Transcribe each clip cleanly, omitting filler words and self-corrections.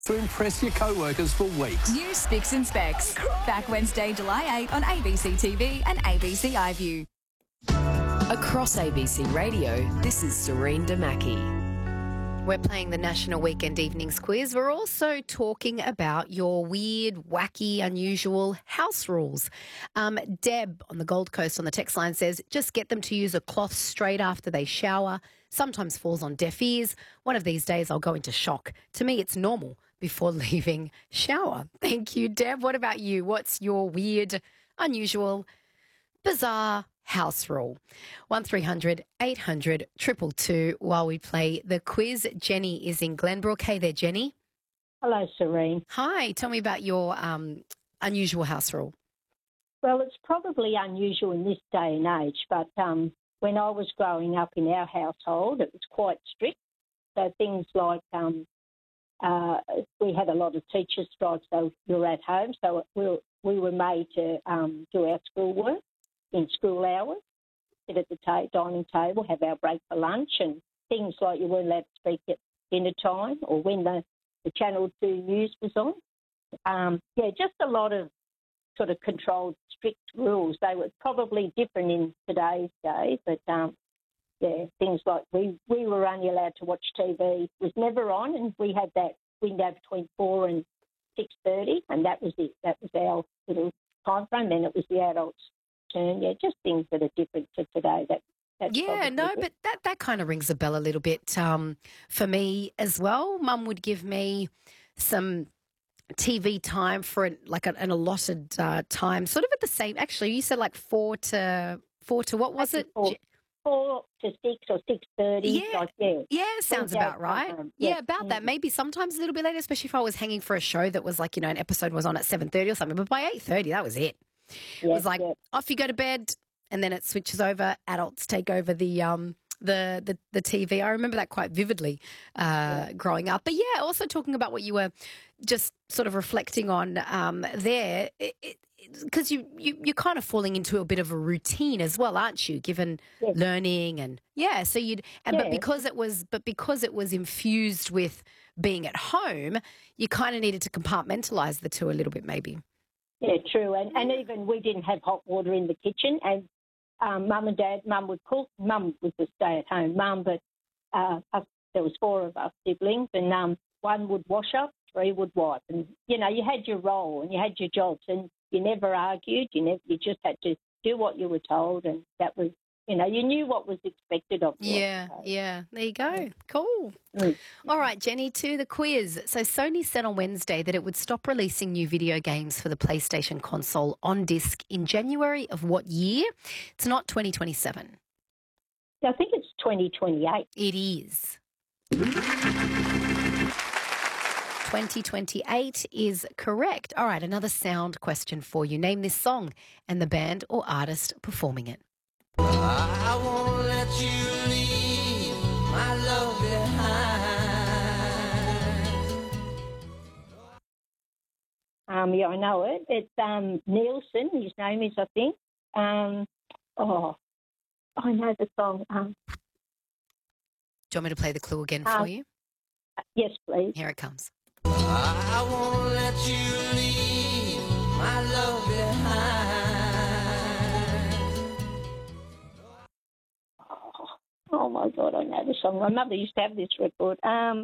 to impress your co-workers for weeks. New Spicks and Specs. Back Wednesday, July 8 on ABC TV and ABC iView. Across ABC Radio, this is Serene Damaki. We're playing the National Weekend Evenings Quiz. We're also talking about your weird, wacky, unusual house rules. Deb on the Gold Coast on the text line says, just get them to use a cloth straight after they shower. Sometimes falls on deaf ears. One of these days I'll go into shock. To me, it's normal before leaving shower. Thank you, Deb. What about you? What's your weird, unusual, bizarre house rule? 1300 800 222 while we play the quiz. Jenny is in Glenbrook. Hey there, Jenny. Hello, Serene. Hi. Tell me about your unusual house rule. Well, it's probably unusual in this day and age, but when I was growing up in our household, it was quite strict. So things like we had a lot of teacher strikes, so we were at home, so we were made to do our schoolwork in school hours, sit at the dining table, have our break for lunch, and things like you weren't allowed to speak at dinner time or when the Channel 2 news was on. Just a lot of sort of controlled, strict rules. They were probably different in today's day, but things like we were only allowed to watch TV, was never on, and we had that window between 4 and 6:30, and that was it. That was our little time frame. Then it was the adults' turn. Yeah, just things that are different to today. But that kind of rings a bell a little bit for me as well. Mum would give me some TV time for an allotted time, sort of at the same. Actually, you said like 4 to what was it? 4 to 6 or 6:30. Yeah, sounds about right. About that. Maybe sometimes a little bit later, especially if I was hanging for a show that was like, an episode was on at 7:30 or something. But by 8:30, that was it. It was like off you go to bed, and then it switches over. Adults take over the TV. I remember that quite vividly growing up. But also talking about what you were just sort of reflecting on there, because you're kind of falling into a bit of a routine as well, aren't you? Given learning and but because it was infused with being at home, you kind of needed to compartmentalize the two a little bit, maybe. Yeah, true. And even we didn't have hot water in the kitchen, and Mum and Dad, Mum would cook. Mum was a stay-at-home mum, but there was 4 of us siblings, and 1 would wash up, 3 would wipe. And, you had your role and you had your jobs, and you never argued. You just had to do what you were told, and that was, you knew what was expected of you. Yeah. There you go. Cool. All right, Jenny, to the quiz. So Sony said on Wednesday that it would stop releasing new video games for the PlayStation console on disc in January of what year? It's not 2027. I think it's 2028. It is. 2028 is correct. All right, another sound question for you. Name this song and the band or artist performing it. I won't let you leave my love behind. I know it. It's Nielsen, his name is, I think. I know the song. Do you want me to play the clue again for you? Yes, please. Here it comes. I won't let you leave my love behind. Oh my God, I know the song. My mother used to have this record.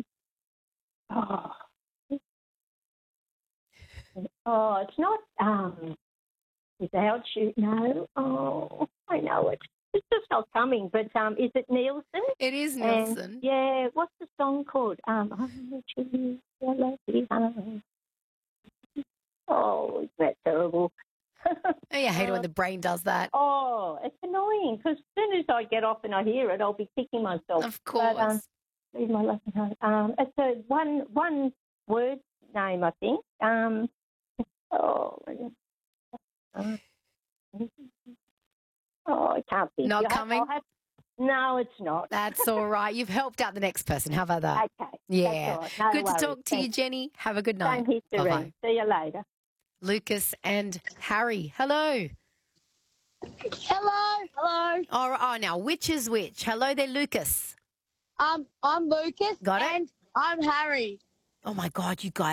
It's not Without You. No. Oh, I know it. It's just not coming. But is it Nielsen? It is Nielsen. And, what's the song called? Oh, is that terrible? I hate it when the brain does that. Oh, it's annoying because as soon as I get off and I hear it, I'll be kicking myself. Of course. But, leave my life behind. It's a one word name, I think. I can't think. Not coming? No, it's not. That's all right. You've helped out the next person. How about that? Okay. Yeah. That's all right. No Good worries. to talk to you, Jenny. Have a good night. Same here, Bye-bye. See you later. Lucas and Harry. Hello. Hello. Oh, now, which is which? Hello there, Lucas. I'm Lucas. Got it? And I'm Harry. Oh, my God, you guys.